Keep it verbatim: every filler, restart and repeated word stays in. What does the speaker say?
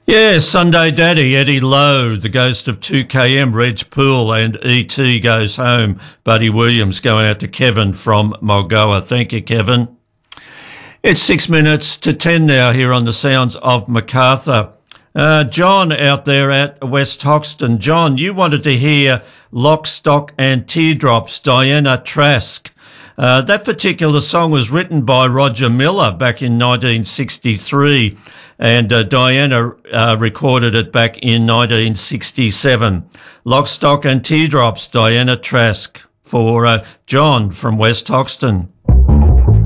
Yeah, Sunday Daddy, Eddie Lowe, The Ghost of two K M, Reg Poole, and E T Goes Home. Buddy Williams going out to Kevin from Mulgoa. Thank you, Kevin. It's six minutes to ten now here on the sounds of Macarthur. Uh, John out there at West Hoxton. John, you wanted to hear Lock, Stock and Teardrops, Diana Trask. Uh, that particular song was written by Roger Miller back in nineteen sixty-three, and uh, Diana uh, recorded it back in nineteen sixty-seven. Lock, Stock and Teardrops, Diana Trask, for uh, John from West Hoxton.